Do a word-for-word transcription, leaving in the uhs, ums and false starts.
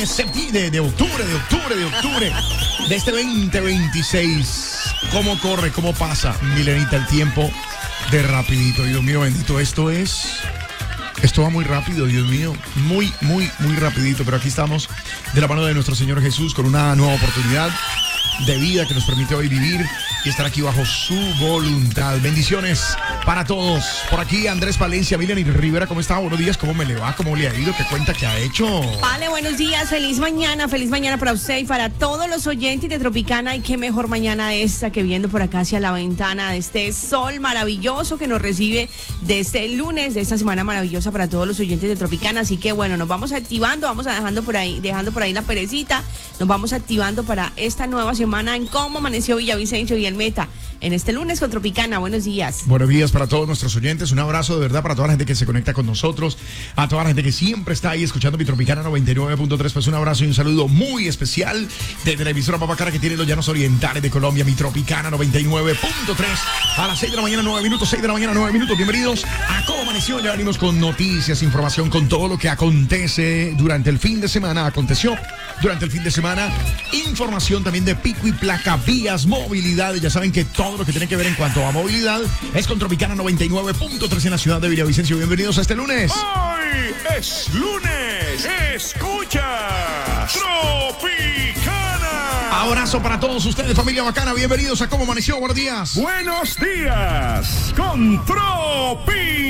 De, de octubre, de octubre, de octubre de este veinte veintiséis. ¿Cómo corre, cómo pasa, Milenita, el tiempo de rapidito? Dios mío bendito, esto es... Esto va muy rápido, Dios mío, muy, muy, muy rapidito, pero aquí estamos de la mano de nuestro Señor Jesús con una nueva oportunidad de vida que nos permite hoy vivir y estar aquí bajo su voluntad. Bendiciones para todos. Por aquí Andrés Palencia, Miriam y Rivera, ¿cómo está? Buenos días, ¿cómo me le va? ¿Cómo le ha ido? ¿Qué cuenta que ha hecho? Vale, buenos días, feliz mañana, feliz mañana para usted y para todos los oyentes de Tropicana. Y qué mejor mañana esta que viendo por acá hacia la ventana de este sol maravilloso que nos recibe de este lunes, de esta semana maravillosa para todos los oyentes de Tropicana. Así que bueno, nos vamos activando, vamos a dejando por ahí, dejando por ahí la perecita, nos vamos activando para esta nueva semana en cómo amaneció Villavicencio y el Meta en este lunes con Tropicana. Buenos días. Buenos días para todos nuestros oyentes. Un abrazo de verdad para toda la gente que se conecta con nosotros, a toda la gente que siempre está ahí escuchando mi Tropicana noventa y nueve punto tres. Pues un abrazo y un saludo muy especial desde la emisora Papacara que tiene los llanos orientales de Colombia, mi Tropicana noventa y nueve punto tres. A las seis de la mañana, nueve minutos, seis de la mañana, nueve minutos. Bienvenidos a Cómo Amaneció. Ya venimos con noticias, información, con todo lo que acontece durante el fin de semana. Aconteció durante el fin de semana. Información también de pico y placa, vías, movilidad. Ya saben que todo lo que tiene que ver en cuanto a movilidad es con Tropicana noventa y nueve punto tres en la ciudad de Villavicencio. Bienvenidos a este lunes. Hoy es lunes. Escucha Tropicana. Abrazo para todos ustedes, familia bacana. Bienvenidos a Cómo Amaneció. Buenos días. Buenos días con Tropicana.